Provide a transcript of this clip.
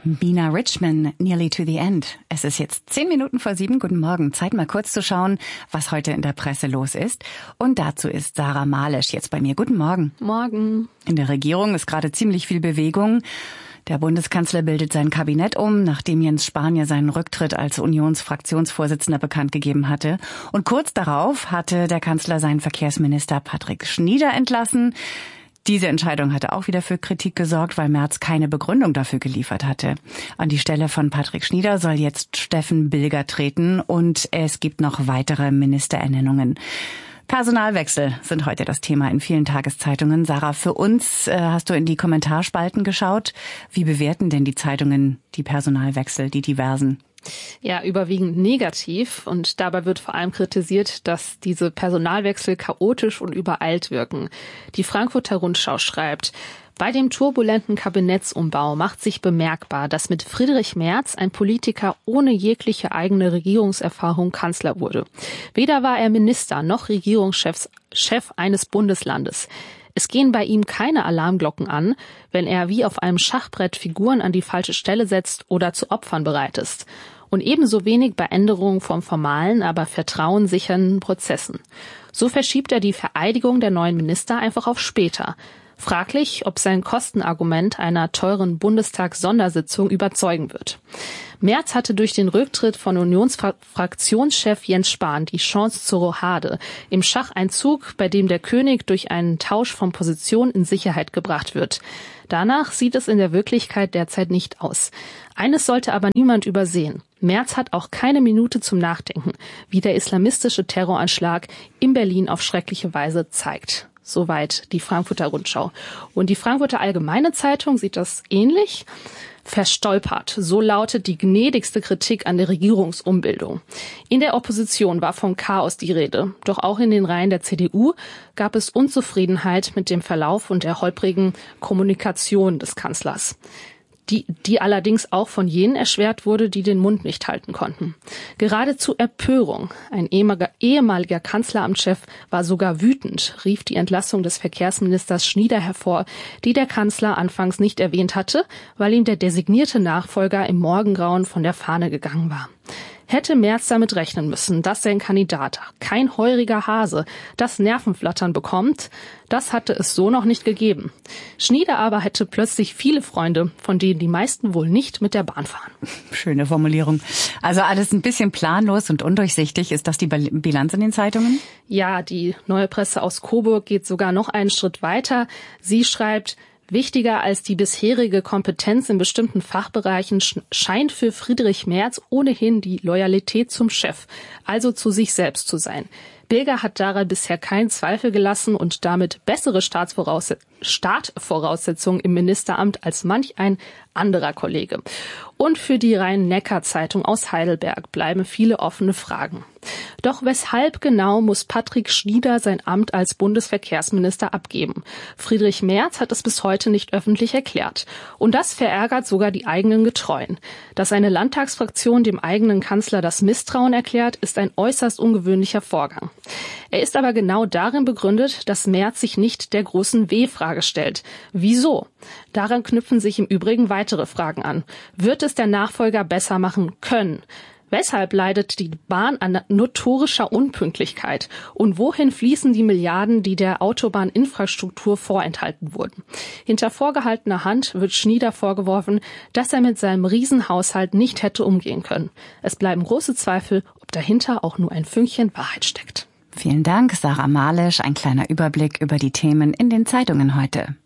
Bina Richman, Nearly to the End. Es ist jetzt 6:10. Guten Morgen. Zeit mal kurz zu schauen, was heute in der Presse los ist. Und dazu ist Sarah Malisch jetzt bei mir. Guten Morgen. Morgen. In der Regierung ist gerade ziemlich viel Bewegung. Der Bundeskanzler bildet sein Kabinett um, nachdem Jens Spahn seinen Rücktritt als Unionsfraktionsvorsitzender bekannt gegeben hatte. Und kurz darauf hatte der Kanzler seinen Verkehrsminister Patrick Schnieder entlassen. Diese Entscheidung hatte auch wieder für Kritik gesorgt, weil Merz keine Begründung dafür geliefert hatte. An die Stelle von Patrick Schnieder soll jetzt Steffen Bilger treten und es gibt noch weitere Ministerernennungen. Personalwechsel sind heute das Thema in vielen Tageszeitungen. Sarah, für uns hast du in die Kommentarspalten geschaut. Wie bewerten denn die Zeitungen die Personalwechsel, die diversen? Ja, überwiegend negativ, und dabei wird vor allem kritisiert, dass diese Personalwechsel chaotisch und übereilt wirken. Die Frankfurter Rundschau schreibt: Bei dem turbulenten Kabinettsumbau macht sich bemerkbar, dass mit Friedrich Merz ein Politiker ohne jegliche eigene Regierungserfahrung Kanzler wurde. Weder war er Minister noch Regierungschef eines Bundeslandes. Es gehen bei ihm keine Alarmglocken an, wenn er wie auf einem Schachbrett Figuren an die falsche Stelle setzt oder zu Opfern bereit ist. Und ebenso wenig bei Änderungen von formalen, aber vertrauenssichernden Prozessen. So verschiebt er die Vereidigung der neuen Minister einfach auf später. Fraglich, ob sein Kostenargument einer teuren Bundestagssondersitzung überzeugen wird. Merz hatte durch den Rücktritt von Unionsfraktionschef Jens Spahn die Chance zur Rochade. Im Schach ein Zug, bei dem der König durch einen Tausch von Position in Sicherheit gebracht wird. Danach sieht es in der Wirklichkeit derzeit nicht aus. Eines sollte aber niemand übersehen. Merz hat auch keine Minute zum Nachdenken, wie der islamistische Terroranschlag in Berlin auf schreckliche Weise zeigt. Soweit die Frankfurter Rundschau. Und die Frankfurter Allgemeine Zeitung sieht das ähnlich. Verstolpert, so lautet die gnädigste Kritik an der Regierungsumbildung. In der Opposition war vom Chaos die Rede. Doch auch in den Reihen der CDU gab es Unzufriedenheit mit dem Verlauf und der holprigen Kommunikation des Kanzlers. Die allerdings auch von jenen erschwert wurde, die den Mund nicht halten konnten. Geradezu Empörung. Ein ehemaliger Kanzleramtschef war sogar wütend, rief die Entlassung des Verkehrsministers Schnieder hervor, die der Kanzler anfangs nicht erwähnt hatte, weil ihm der designierte Nachfolger im Morgengrauen von der Fahne gegangen war. Hätte Merz damit rechnen müssen, dass sein Kandidat, kein heuriger Hase, das Nervenflattern bekommt? Das hatte es so noch nicht gegeben. Schnieder aber hätte plötzlich viele Freunde, von denen die meisten wohl nicht mit der Bahn fahren. Schöne Formulierung. Also alles ein bisschen planlos und undurchsichtig. Ist das die Bilanz in den Zeitungen? Ja, die Neue Presse aus Coburg geht sogar noch einen Schritt weiter. Sie schreibt: Wichtiger als die bisherige Kompetenz in bestimmten Fachbereichen scheint für Friedrich Merz ohnehin die Loyalität zum Chef, also zu sich selbst zu sein. Bilger hat daran bisher keinen Zweifel gelassen und damit bessere Startvoraussetzungen im Ministeramt als manch ein anderer Kollege. Und für die Rhein-Neckar-Zeitung aus Heidelberg bleiben viele offene Fragen. Doch weshalb genau muss Patrick Schnieder sein Amt als Bundesverkehrsminister abgeben? Friedrich Merz hat es bis heute nicht öffentlich erklärt. Und das verärgert sogar die eigenen Getreuen. Dass eine Landtagsfraktion dem eigenen Kanzler das Misstrauen erklärt, ist ein äußerst ungewöhnlicher Vorgang. Er ist aber genau darin begründet, dass Merz sich nicht der großen W-Frage stellt. Wieso? Daran knüpfen sich im Übrigen weitere Fragen an. Wird es der Nachfolger besser machen können? Weshalb leidet die Bahn an notorischer Unpünktlichkeit? Und wohin fließen die Milliarden, die der Autobahninfrastruktur vorenthalten wurden? Hinter vorgehaltener Hand wird Schnieder vorgeworfen, dass er mit seinem Riesenhaushalt nicht hätte umgehen können. Es bleiben große Zweifel, ob dahinter auch nur ein Fünkchen Wahrheit steckt. Vielen Dank, Sarah Malisch. Ein kleiner Überblick über die Themen in den Zeitungen heute.